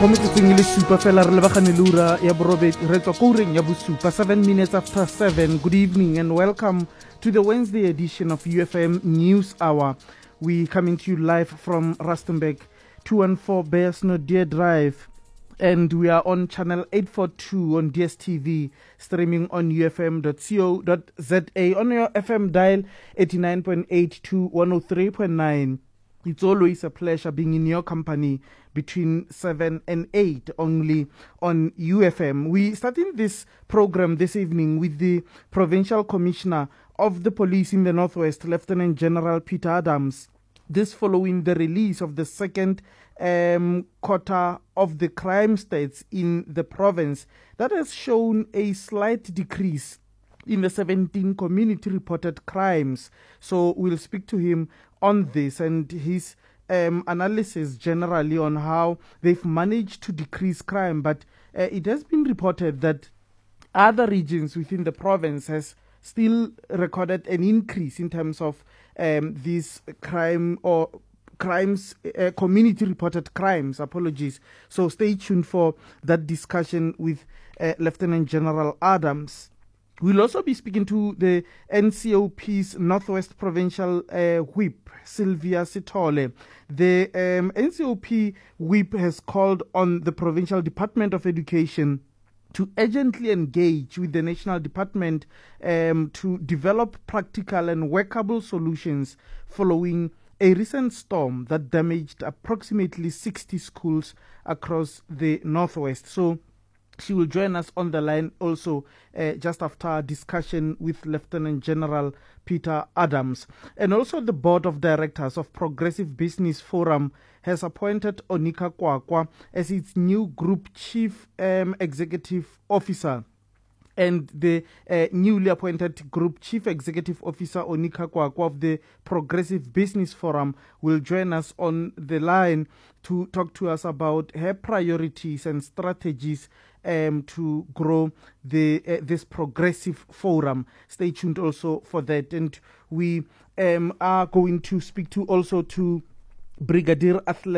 Go metsotsong le supa fela re lebagane le ura ya borobedi re tswa ko ureng ya bosupa 7 minutes after 7. Good evening and welcome to the Wednesday edition of UFM News Hour. We coming to you live from Rustenburg 214 Bearsnodere Drive, and we are on channel 842 on DSTV, streaming on ufm.co.za, on your FM dial 89.8 to 103.9. It's always a pleasure being in your company between 7 and 8 only on UFM. We starting this program this evening with the Provincial Commissioner of the Police in the Northwest, Lieutenant General Peter Adams. This following the release of the second quarter of the crime stats in the province that has shown a slight decrease in the 17 community reported crimes. So we'll speak to him on this and his analysis generally on how they've managed to decrease crime. But it has been reported that other regions within the province has still recorded an increase in terms of these crime or crimes, community reported crimes, apologies. So stay tuned for that discussion with Lieutenant General Adams. We'll also be speaking to the NCOP's Northwest Provincial Whip, Sylvia Sithole. The NCOP Whip has called on the Provincial Department of Education to urgently engage with the National Department to develop practical and workable solutions following a recent storm that damaged approximately 60 schools across the Northwest. So she will join us on the line also just after our discussion with Lieutenant General Peter Adams. And also the Board of Directors of Progressive Business Forum has appointed Onika Kwakwa as its new Group Chief Executive Officer. And the newly appointed Group Chief Executive Officer Onika Kwakwa of the Progressive Business Forum will join us on the line to talk to us about her priorities and strategies to grow this progressive forum. Stay tuned also for that. And we are going to speak to also to Brigadier Athlete